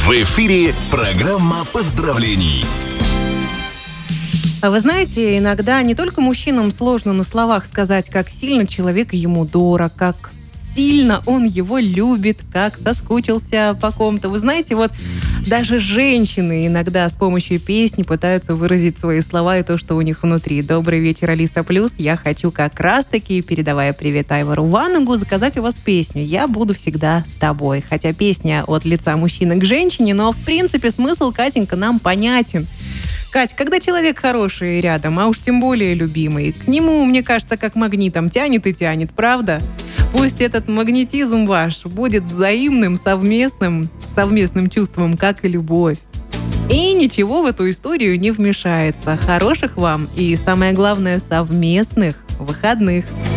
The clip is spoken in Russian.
В эфире программа поздравлений. А вы знаете, иногда не только мужчинам сложно на словах сказать, как сильно человек ему дорог, как сильно он его любит, как соскучился по ком-то. Вы знаете, вот даже женщины иногда с помощью песни пытаются выразить свои слова и то, что у них внутри. Добрый вечер, Алиса Плюс. Я хочу как раз-таки, передавая привет Айвару Ванагу, заказать у вас песню «Я буду всегда с тобой». Хотя песня от лица мужчины к женщине, но в принципе смысл, Катенька, нам понятен. Кать, когда человек хороший рядом, а уж тем более любимый, к нему, мне кажется, как магнитом тянет и тянет, правда? Пусть этот магнетизм ваш будет взаимным, совместным чувством, как и любовь. И ничего в эту историю не вмешается. Хороших вам и, самое главное, совместных выходных.